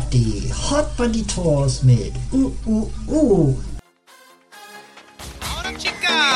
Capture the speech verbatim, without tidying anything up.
die Hot Banditos mit U U U. Ahora chica.